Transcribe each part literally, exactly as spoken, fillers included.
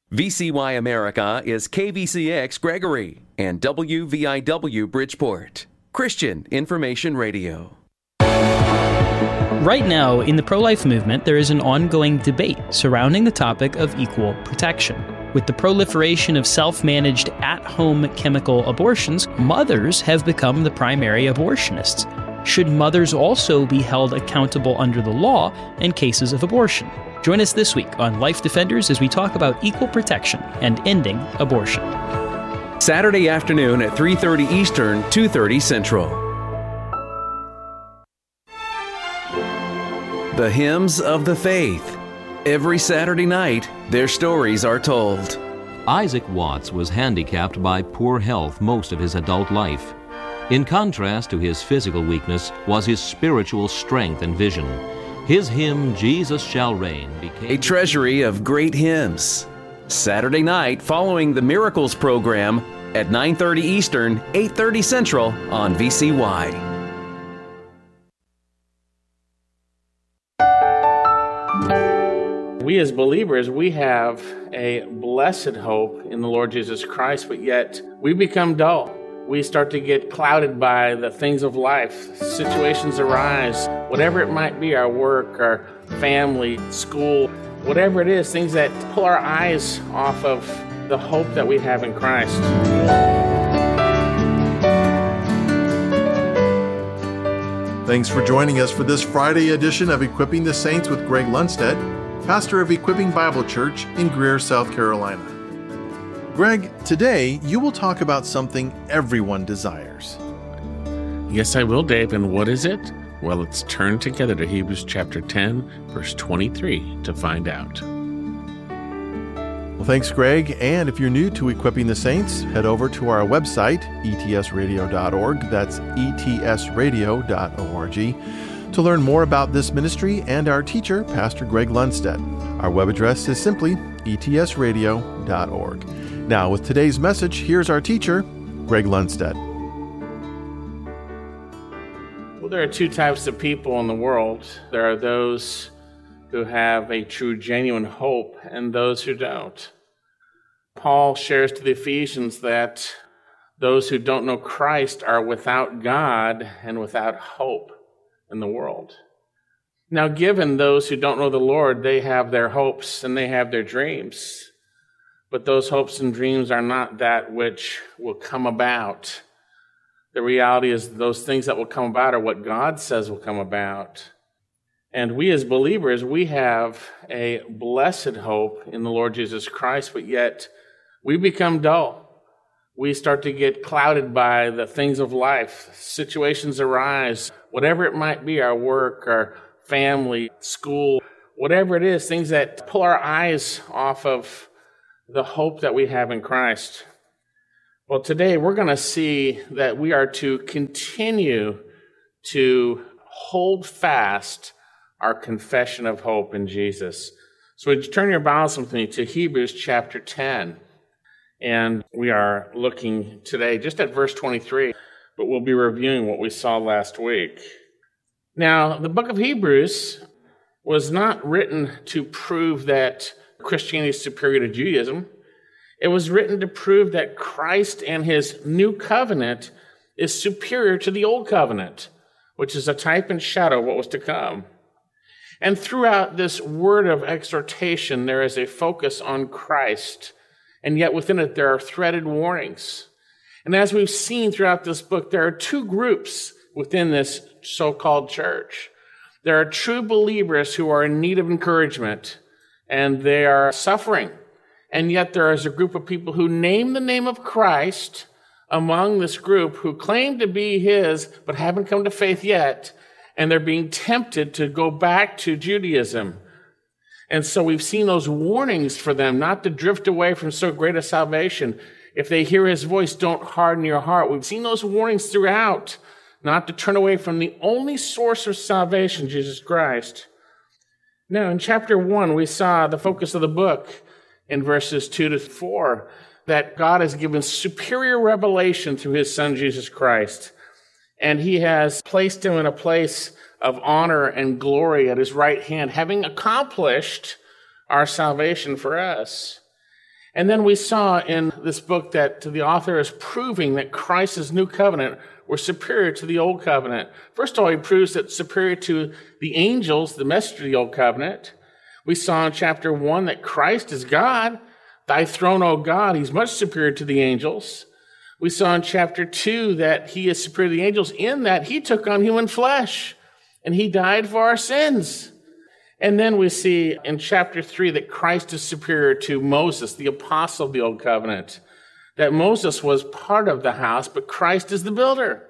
V C Y America is K V C X Gregory and W V I W Bridgeport, Christian Information Radio. Right now, in the pro-life movement, there is an ongoing debate surrounding the topic of equal protection. With the proliferation of self-managed at-home chemical abortions, mothers have become the primary abortionists. Should mothers also be held accountable under the law in cases of abortion? Join us this week on Life Defenders as we talk about equal protection and ending abortion. Saturday afternoon at three thirty Eastern, two thirty Central. The Hymns of the Faith. Every Saturday night, their stories are told. Isaac Watts was handicapped by poor health most of his adult life. In contrast to his physical weakness was his spiritual strength and vision. His hymn, Jesus Shall Reign, became a treasury of great hymns. Saturday night following the Miracles program at nine thirty Eastern, eight thirty Central on V C Y. We as believers, we have a blessed hope in the Lord Jesus Christ, but yet we become dull. We start to get clouded by the things of life. Situations arise, whatever it might be, our work, our family, school, whatever it is, things that pull our eyes off of the hope that we have in Christ. Thanks for joining us for this Friday edition of Equipping the Saints with Greg Lundstedt, pastor of Equipping Bible Church in Greer, South Carolina. Greg, today you will talk about something everyone desires. Yes, I will, Dave. And what is it? Well, let's turn together to Hebrews chapter ten, verse twenty-three to find out. Well, thanks, Greg. And if you're new to Equipping the Saints, head over to our website, e t s radio dot org. That's e t s radio dot org to learn more about this ministry and our teacher, Pastor Greg Lundstedt. Our web address is simply e t s radio dot org. Now, with today's message, here's our teacher, Greg Lundstedt. Well, there are two types of people in the world. There are those who have a true, genuine hope and those who don't. Paul shares to the Ephesians that those who don't know Christ are without God and without hope in the world. Now, given those who don't know the Lord, they have their hopes and they have their dreams. But those hopes and dreams are not that which will come about. The reality is those things that will come about are what God says will come about. And we as believers, we have a blessed hope in the Lord Jesus Christ, but yet we become dull. We start to get clouded by the things of life. Situations arise, whatever it might be, our work, our family, school, whatever it is, things that pull our eyes off of the hope that we have in Christ. Well, today we're going to see that we are to continue to hold fast our confession of hope in Jesus. So would you turn your Bibles with me to Hebrews chapter ten. And we are looking today just at verse twenty-three, but we'll be reviewing what we saw last week. Now, the book of Hebrews was not written to prove that Christianity is superior to Judaism. It was written to prove that Christ and his new covenant is superior to the old covenant, which is a type and shadow of what was to come. And throughout this word of exhortation, there is a focus on Christ, and yet within it there are threaded warnings. And as we've seen throughout this book, there are two groups within this so-called church. There are true believers who are in need of encouragement, and they are suffering. And yet there is a group of people who name the name of Christ among this group who claim to be his, but haven't come to faith yet, and they're being tempted to go back to Judaism. And so we've seen those warnings for them not to drift away from so great a salvation. If they hear his voice, don't harden your heart. We've seen those warnings throughout, not to turn away from the only source of salvation, Jesus Christ. Now, in chapter one, we saw the focus of the book in verses two to four, that God has given superior revelation through his Son, Jesus Christ. And he has placed him in a place of honor and glory at his right hand, having accomplished our salvation for us. And then we saw in this book that the author is proving that Christ's new covenant were superior to the old covenant. First of all, he proves that superior to the angels, the messenger of the old covenant. We saw in chapter one that Christ is God. Thy throne, O God, he's much superior to the angels. We saw in chapter two that he is superior to the angels in that he took on human flesh and he died for our sins. And then we see in chapter three that Christ is superior to Moses, the apostle of the old covenant, that Moses was part of the house, but Christ is the builder.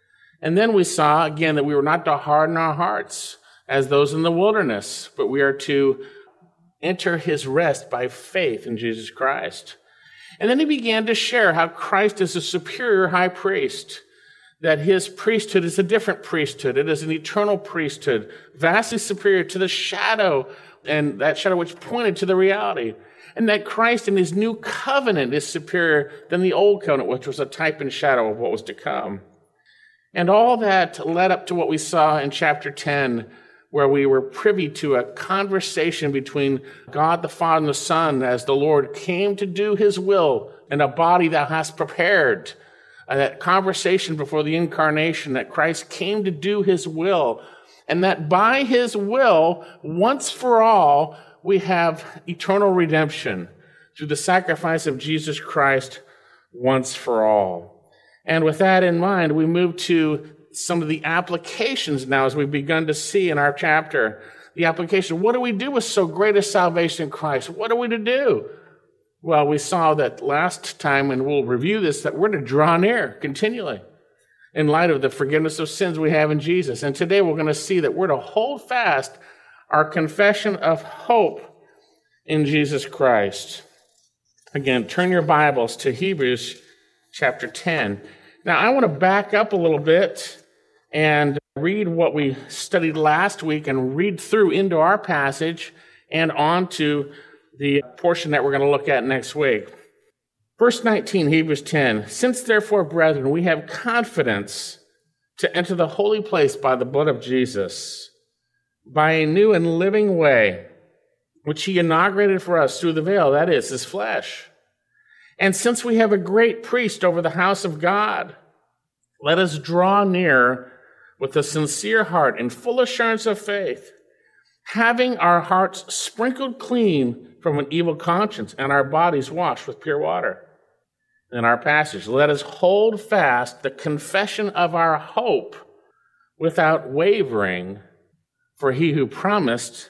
And then we saw again that we were not to harden our hearts as those in the wilderness, but we are to enter his rest by faith in Jesus Christ. And then he began to share how Christ is a superior high priest, that his priesthood is a different priesthood. It is an eternal priesthood, vastly superior to the shadow, and that shadow which pointed to the reality. And that Christ in his new covenant is superior than the old covenant, which was a type and shadow of what was to come. And all that led up to what we saw in chapter ten, where we were privy to a conversation between God the Father and the Son as the Lord came to do his will in a body thou hast prepared. And that conversation before the incarnation, that Christ came to do his will, and that by his will, once for all, we have eternal redemption through the sacrifice of Jesus Christ once for all. And with that in mind, we move to some of the applications now as we've begun to see in our chapter. The application, what do we do with so great a salvation in Christ? What are we to do? Well, we saw that last time, and we'll review this, that we're to draw near continually in light of the forgiveness of sins we have in Jesus. And today we're going to see that we're to hold fast our confession of hope in Jesus Christ. Again, turn your Bibles to Hebrews chapter ten. Now, I want to back up a little bit and read what we studied last week and read through into our passage and on to the portion that we're going to look at next week. Verse nineteen, Hebrews ten. Since therefore, brethren, we have confidence to enter the holy place by the blood of Jesus, by a new and living way, which he inaugurated for us through the veil, that is, his flesh. And since we have a great priest over the house of God, let us draw near with a sincere heart and full assurance of faith, having our hearts sprinkled clean from an evil conscience and our bodies washed with pure water. In our passage, let us hold fast the confession of our hope without wavering, for he who promised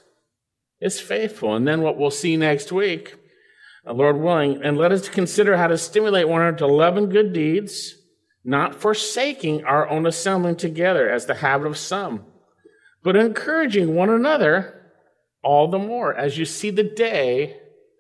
is faithful. And then what we'll see next week, Lord willing, and let us consider how to stimulate one another to love and good deeds, not forsaking our own assembling together as the habit of some, but encouraging one another all the more as you see the day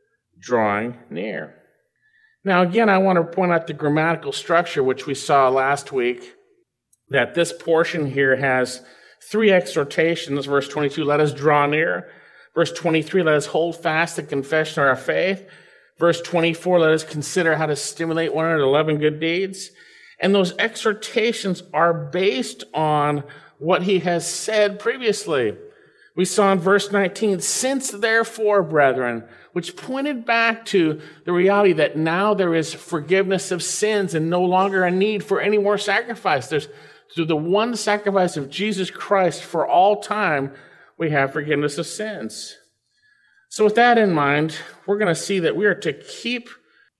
drawing near. Now, again, I want to point out the grammatical structure, which we saw last week, that this portion here has three exhortations. Verse twenty-two, let us draw near. Verse twenty-three, let us hold fast the confession of our faith. Verse twenty-four, let us consider how to stimulate one another to love and good deeds. And those exhortations are based on what he has said previously. We saw in verse nineteen, since therefore, brethren, which pointed back to the reality that now there is forgiveness of sins and no longer a need for any more sacrifice. There's through the one sacrifice of Jesus Christ for all time, we have forgiveness of sins. So with that in mind, we're going to see that we are to keep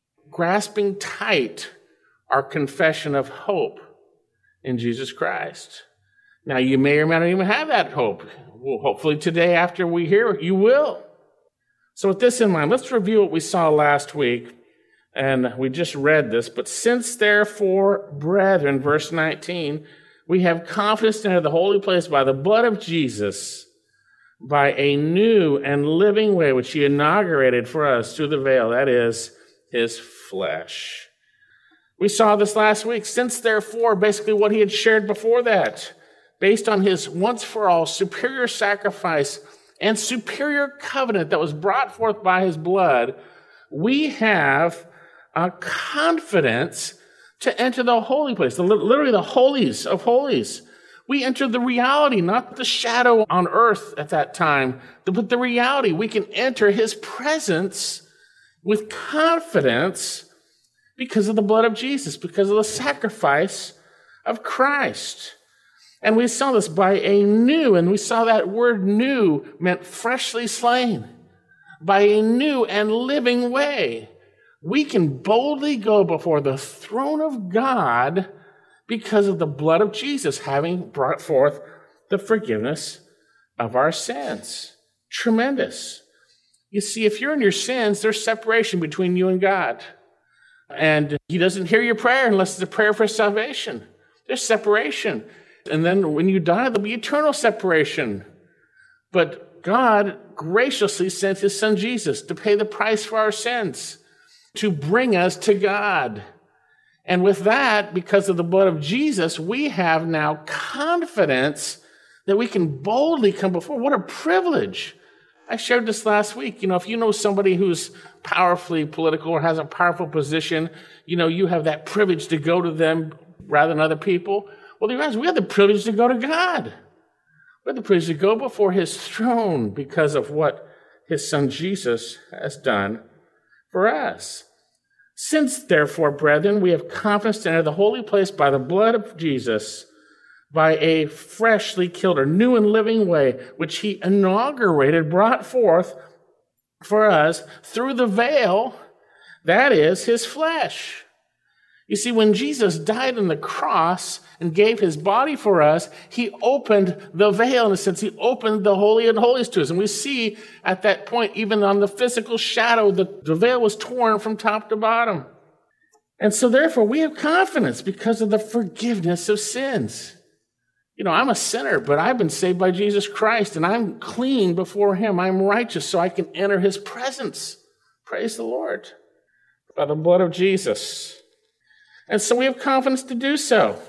grasping tight our confession of hope in Jesus Christ. Now, you may or may not even have that hope. Well, hopefully today after we hear it, you will. So with this in mind, let's review what we saw last week. And we just read this. But since therefore, brethren, verse nineteen, we have confidence to enter the holy place by the blood of Jesus, by a new and living way which he inaugurated for us through the veil, that is, his flesh. We saw this last week. Since therefore, basically what he had shared before that, based on his once-for-all superior sacrifice and superior covenant that was brought forth by his blood, we have a confidence to enter the holy place, the, literally the holies of holies. We enter the reality, not the shadow on earth at that time, but the reality. We can enter his presence with confidence because of the blood of Jesus, because of the sacrifice of Christ. And we saw this by a new, and we saw that word new meant freshly slain, by a new and living way. We can boldly go before the throne of God because of the blood of Jesus having brought forth the forgiveness of our sins. Tremendous. You see, if you're in your sins, there's separation between you and God. And he doesn't hear your prayer unless it's a prayer for salvation. There's separation. And then when you die, there'll be eternal separation. But God graciously sent his son Jesus to pay the price for our sins, to bring us to God. And with that, because of the blood of Jesus, we have now confidence that we can boldly come before. What a privilege. I shared this last week. You know, if you know somebody who's powerfully political or has a powerful position, you know, you have that privilege to go to them rather than other people. Well, the we have the privilege to go to God. We have the privilege to go before his throne because of what his son Jesus has done for us. Since, therefore, brethren, we have confidence to enter the holy place by the blood of Jesus, by a freshly killed or new and living way, which he inaugurated, brought forth for us through the veil, that is, his flesh. You see, when Jesus died on the cross and gave his body for us, he opened the veil, in a sense. He opened the Holy and Holies to us. And we see at that point, even on the physical shadow, the, the veil was torn from top to bottom. And so therefore, we have confidence because of the forgiveness of sins. You know, I'm a sinner, but I've been saved by Jesus Christ, and I'm clean before him. I'm righteous, so I can enter his presence. Praise the Lord. By the blood of Jesus. And so we have confidence to do so.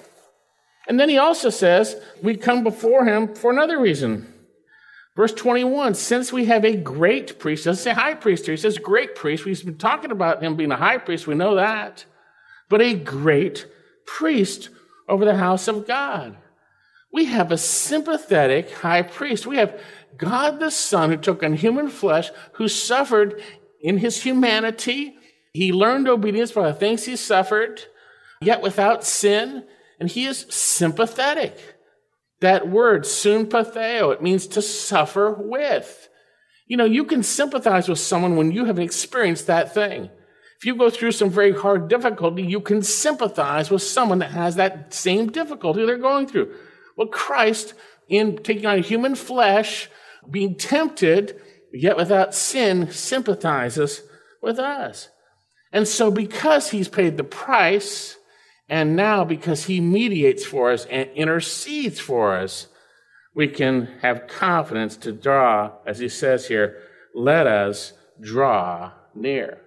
And then he also says we come before him for another reason. Verse twenty-one, since we have a great priest, doesn't say high priest here, he says great priest. We've been talking about him being a high priest, we know that. But a great priest over the house of God. We have a sympathetic high priest. We have God the Son who took on human flesh, who suffered in his humanity. He learned obedience by the things he suffered, yet without sin, and he is sympathetic. That word, sympatheo, it means to suffer with. You know, you can sympathize with someone when you have experienced that thing. If you go through some very hard difficulty, you can sympathize with someone that has that same difficulty they're going through. Well, Christ, in taking on human flesh, being tempted, yet without sin, sympathizes with us. And so because he's paid the price, and now because he mediates for us and intercedes for us, we can have confidence to draw, as he says here, let us draw near.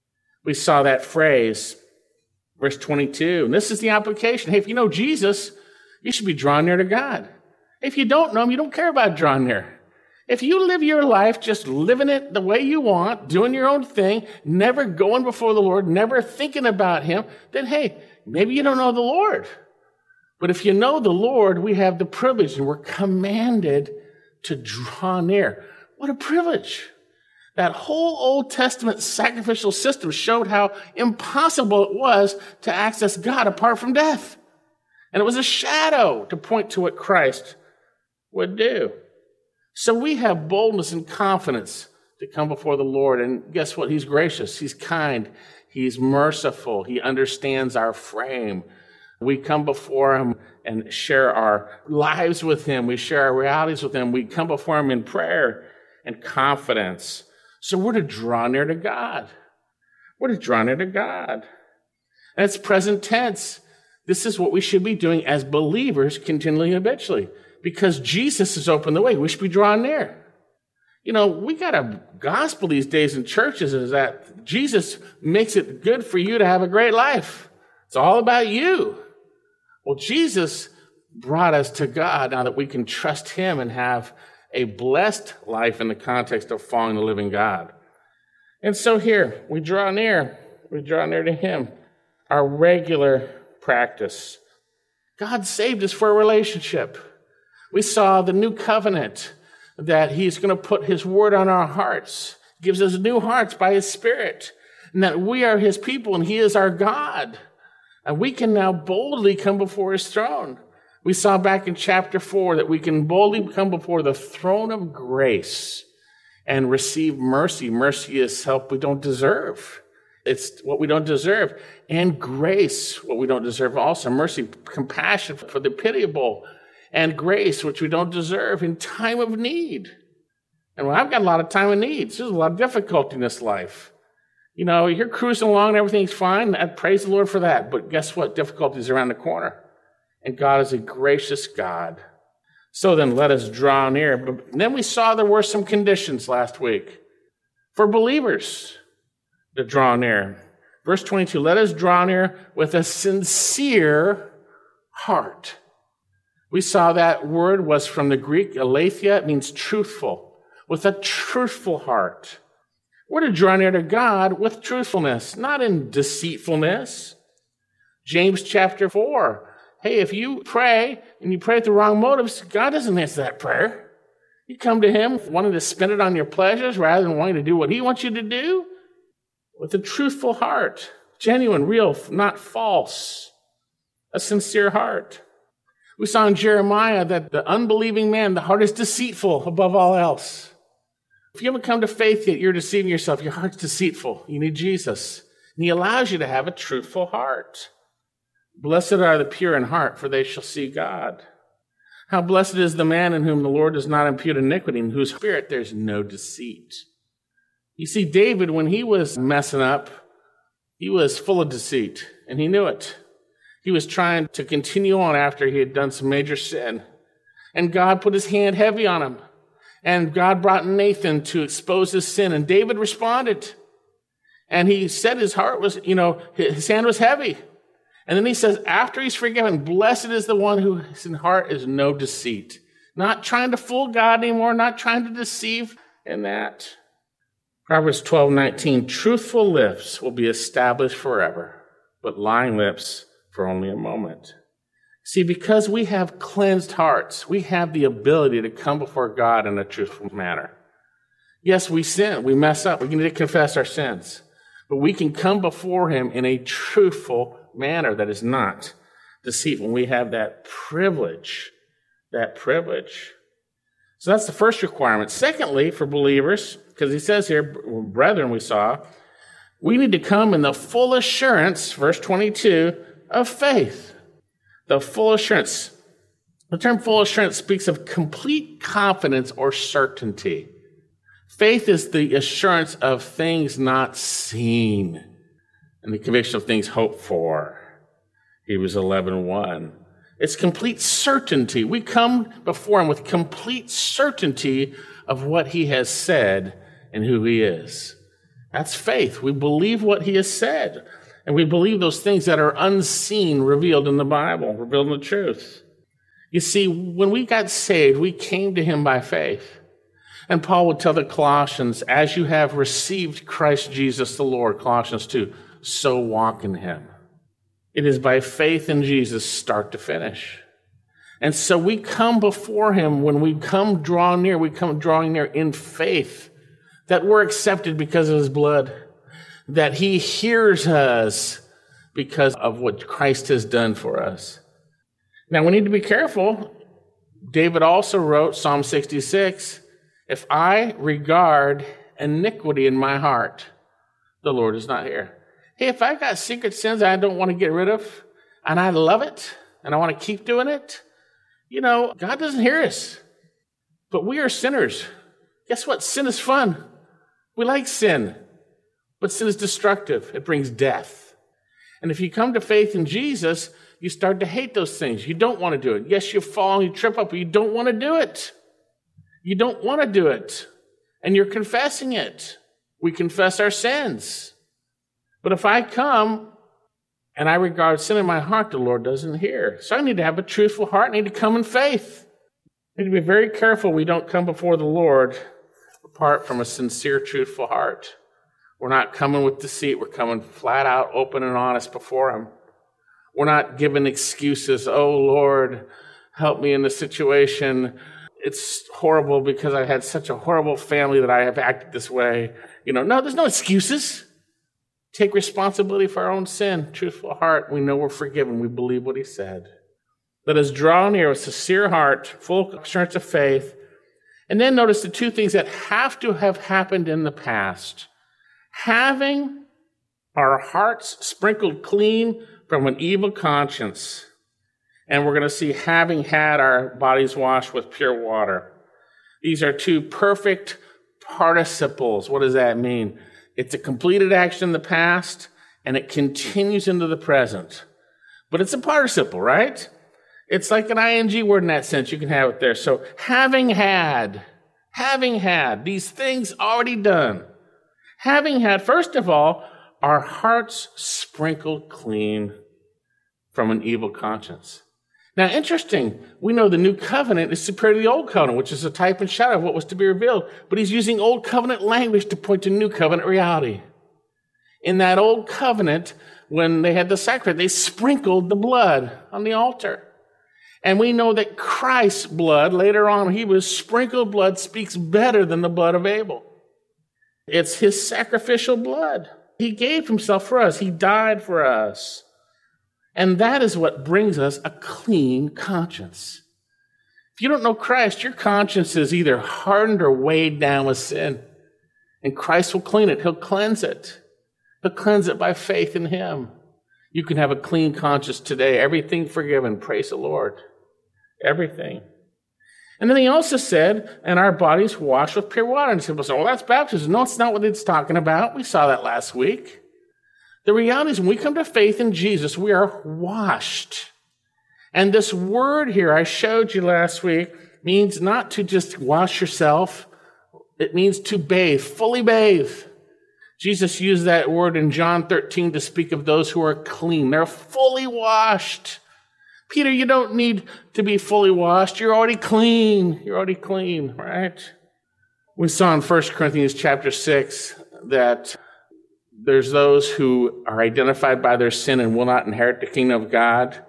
We saw that phrase, verse twenty-two, and this is the application. Hey, if you know Jesus, you should be drawn near to God. If you don't know him, you don't care about drawing near. If you live your life just living it the way you want, doing your own thing, never going before the Lord, never thinking about him, then hey, maybe you don't know the Lord. But if you know the Lord, we have the privilege and we're commanded to draw near. What a privilege. That whole Old Testament sacrificial system showed how impossible it was to access God apart from death. And it was a shadow to point to what Christ would do. So we have boldness and confidence to come before the Lord. And guess what? He's gracious. He's kind. He's merciful. He understands our frame. We come before him and share our lives with him. We share our realities with him. We come before him in prayer and confidence. So we're to draw near to God. We're to draw near to God. And it's present tense. This is what we should be doing as believers continually and habitually. Because Jesus has opened the way. We should be drawing near. You know, we got a gospel these days in churches is that Jesus makes it good for you to have a great life. It's all about you. Well, Jesus brought us to God now that we can trust him and have a blessed life in the context of following the living God. And so here, we draw near. We draw near to him. Our regular practice. God saved us for a relationship. We saw the new covenant that he's going to put his word on our hearts. He gives us new hearts by his Spirit. and that we are his people and he is our God. And we can now boldly come before his throne. We saw back in chapter four that we can boldly come before the throne of grace and receive mercy. Mercy is help we don't deserve. It's what we don't deserve. And grace, what we don't deserve also. Mercy, compassion for the pitiable. And grace, which we don't deserve in time of need. And well, I've got a lot of time of need. There's a lot of difficulty in this life. You know, you're cruising along and everything's fine. I praise the Lord for that. But guess what? Difficulties around the corner. And God is a gracious God. So then let us draw near. But then we saw there were some conditions last week for believers to draw near. Verse twenty-two, let us draw near with a sincere heart. We saw that word was from the Greek, aletheia. It means truthful. With a truthful heart. We're to draw near to God with truthfulness, not in deceitfulness. James chapter four. Hey, if you pray and you pray with the wrong motives, God doesn't answer that prayer. You come to him wanting to spend it on your pleasures rather than wanting to do what he wants you to do. With a truthful heart, genuine, real, not false, a sincere heart. We saw in Jeremiah that the unbelieving man, the heart is deceitful above all else. If you haven't come to faith yet, you're deceiving yourself. Your heart's deceitful. You need Jesus. And he allows you to have a truthful heart. Blessed are the pure in heart, for they shall see God. How blessed is the man in whom the Lord does not impute iniquity, in whose spirit there's no deceit. You see, David, when he was messing up, he was full of deceit, and he knew it. He was trying to continue on after he had done some major sin. And God put his hand heavy on him. And God brought Nathan to expose his sin, and David responded. And he said his heart was, you know, his hand was heavy. And then he says, after he's forgiven, blessed is the one whose heart is no deceit. Not trying to fool God anymore, not trying to deceive in that. Proverbs twelve nineteen, truthful lips will be established forever, but lying lips for only a moment. See, because we have cleansed hearts, we have the ability to come before God in a truthful manner. Yes, we sin, we mess up, we need to confess our sins, but we can come before him in a truthful manner that is not deceitful. We have that privilege, that privilege. So that's the first requirement. Secondly, for believers, because he says here, brethren, we saw, we need to come in the full assurance, verse twenty-two, of faith. The full assurance. The term full assurance speaks of complete confidence or certainty. Faith is the assurance of things not seen and the conviction of things hoped for. Hebrews eleven one. It's complete certainty. We come before him with complete certainty of what he has said and who he is. That's faith. We believe what he has said. And we believe those things that are unseen revealed in the Bible, revealed in the truth. You see, when we got saved, we came to him by faith. And Paul would tell the Colossians, as you have received Christ Jesus the Lord, Colossians two, so walk in him. It is by faith in Jesus, start to finish. And so we come before him, when we come draw near, we come drawing near in faith, that we're accepted because of his blood, that he hears us because of what Christ has done for us. Now, we need to be careful. David also wrote, Psalm sixty-six, if I regard iniquity in my heart, the Lord is not here. Hey, if I've got secret sins I don't want to get rid of, and I love it, and I want to keep doing it, you know, God doesn't hear us. But we are sinners. Guess what? Sin is fun. We like sin. But sin is destructive. It brings death. And if you come to faith in Jesus, you start to hate those things. You don't want to do it. Yes, you fall and you trip up, but you don't want to do it. You don't want to do it. And you're confessing it. We confess our sins. But if I come and I regard sin in my heart, the Lord doesn't hear. So I need to have a truthful heart. I need to come in faith. I need to be very careful we don't come before the Lord apart from a sincere, truthful heart. We're not coming with deceit. We're coming flat out, open and honest before him. We're not giving excuses. Oh, Lord, help me in this situation. It's horrible because I had such a horrible family that I have acted this way. You know, no, there's no excuses. take responsibility for our own sin, truthful heart. We know we're forgiven. We believe what he said. Let us draw near with sincere heart, full assurance of faith. And then notice the two things that have to have happened in the past. Having our hearts sprinkled clean from an evil conscience. And we're going to see having had our bodies washed with pure water. These are two perfect participles. What does that mean? It's a completed action in the past, and it continues into the present. But it's a participle, right? It's like an ing word in that sense. You can have it there. So having had, having had, these things already done. Having had, first of all, our hearts sprinkled clean from an evil conscience. Now, interesting, we know the new covenant is superior to the old covenant, which is a type and shadow of what was to be revealed. But he's using old covenant language to point to new covenant reality. In that old covenant, when they had the sacrifice, they sprinkled the blood on the altar. And we know that Christ's blood, later on, he was sprinkled blood, speaks better than the blood of Abel. It's his sacrificial blood. He gave himself for us. He died for us. And that is what brings us a clean conscience. If you don't know Christ, your conscience is either hardened or weighed down with sin. And Christ will clean it. He'll cleanse it. He'll cleanse it by faith in him. You can have a clean conscience today. Everything forgiven. Praise the Lord. Everything. And then he also said, and our bodies washed with pure water. And people say, well, that's baptism. No, it's not what it's talking about. We saw that last week. The reality is when we come to faith in Jesus, we are washed. And this word here I showed you last week means not to just wash yourself. It means to bathe, fully bathe. Jesus used that word in John thirteen to speak of those who are clean. They're fully washed. Peter, you don't need to be fully washed. You're already clean. You're already clean, right? We saw in First Corinthians chapter six that there's those who are identified by their sin and will not inherit the kingdom of God,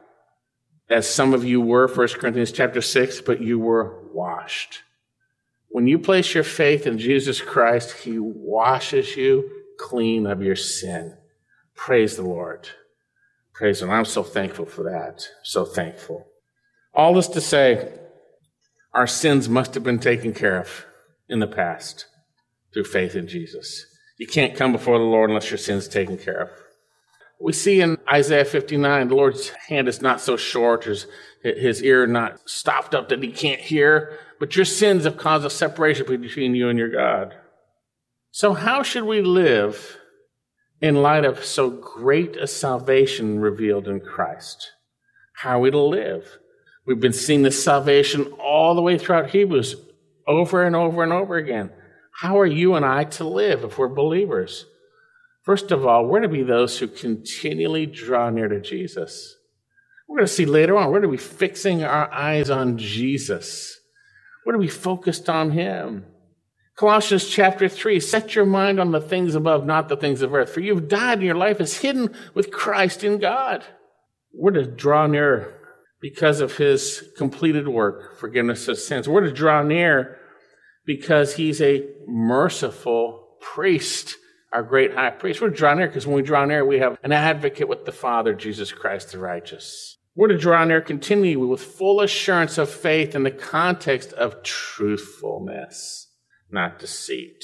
as some of you were, First Corinthians chapter six, but you were washed. When you place your faith in Jesus Christ, he washes you clean of your sin. Praise the Lord. Praise him. I'm so thankful for that. So thankful. All this to say, our sins must have been taken care of in the past through faith in Jesus. You can't come before the Lord unless your sin's taken care of. We see in Isaiah fifty-nine, the Lord's hand is not so short, his, his ear not stopped up that he can't hear, but your sins have caused a separation between you and your God. So how should we live in light of so great a salvation revealed in Christ? How are we to live? We've been seeing this salvation all the way throughout Hebrews, over and over and over again. How are you and I to live if we're believers? First of all, we're to be those who continually draw near to Jesus. We're going to see later on, we're going to be fixing our eyes on Jesus. We're going to be focused on him. Colossians chapter three, set your mind on the things above, not the things of earth. For you've died and your life is hidden with Christ in God. We're to draw near because of his completed work, forgiveness of sins. We're to draw near because he's a merciful priest, our great high priest. We're to draw near because when we draw near, we have an advocate with the Father, Jesus Christ the righteous. We're to draw near continually with full assurance of faith in the context of truthfulness, not deceit.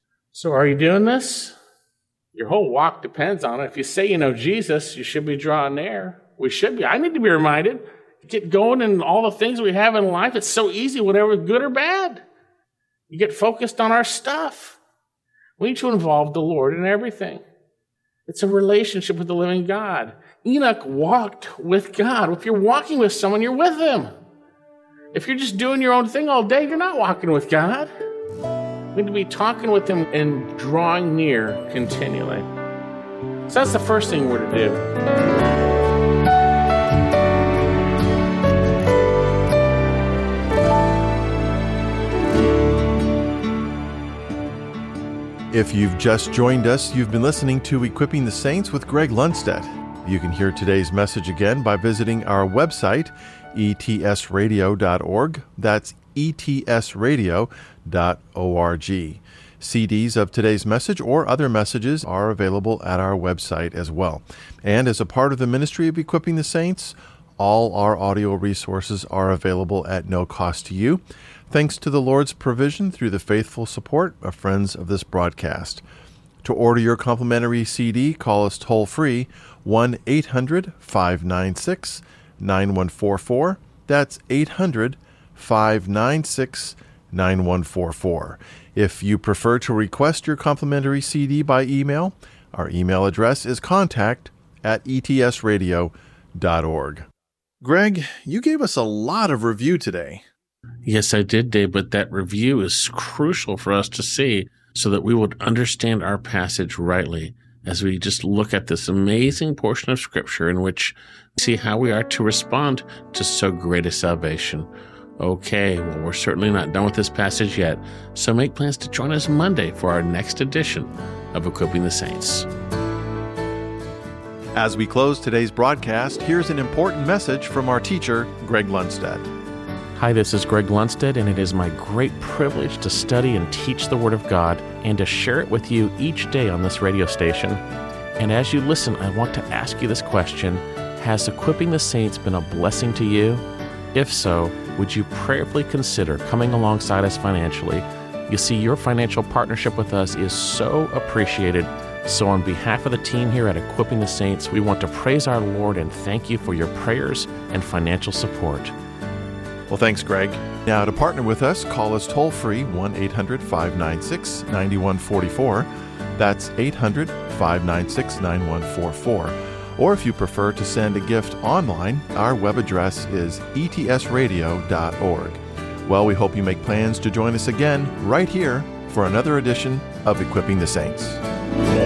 So are you doing this? Your whole walk depends on it. If you say you know Jesus, you should be drawing near. We should be. I need to be reminded. Get going in all the things we have in life. It's so easy, whatever, good or bad. You get focused on our stuff. We need to involve the Lord in everything. It's a relationship with the living God. Enoch walked with God. If you're walking with someone, you're with him. If you're just doing your own thing all day, you're not walking with God. We need to be talking with him and drawing near continually. So that's the first thing we're to do. If you've just joined us, you've been listening to Equipping the Saints with Greg Lundstedt. You can hear today's message again by visiting our website, e t s radio dot org. That's e t s radio dot org. C Ds of today's message or other messages are available at our website as well. And as a part of the ministry of Equipping the Saints, all our audio resources are available at no cost to you, thanks to the Lord's provision through the faithful support of friends of this broadcast. To order your complimentary C D, call us toll-free, one eight hundred five nine six nine one four four. That's eight hundred five nine six nine one four four. If you prefer to request your complimentary C D by email, our email address is contact at e t s radio dot org. Greg, you gave us a lot of review today. Yes, I did, Dave, but that review is crucial for us to see so that we would understand our passage rightly as we just look at this amazing portion of Scripture in which we see how we are to respond to so great a salvation. Okay, well, we're certainly not done with this passage yet, so make plans to join us Monday for our next edition of Equipping the Saints. As we close today's broadcast, here's an important message from our teacher, Greg Lundstedt. Hi, this is Greg Lundstedt, and it is my great privilege to study and teach the Word of God and to share it with you each day on this radio station. And as you listen, I want to ask you this question: has Equipping the Saints been a blessing to you? If so, would you prayerfully consider coming alongside us financially? You see, your financial partnership with us is so appreciated. So on behalf of the team here at Equipping the Saints, we want to praise our Lord and thank you for your prayers and financial support. Well, thanks, Greg. Now, to partner with us, call us toll-free, one eight hundred five nine six nine one four four. That's eight hundred five nine six nine one four four. Or if you prefer to send a gift online, our web address is e t s radio dot org. Well, we hope you make plans to join us again right here for another edition of Equipping the Saints.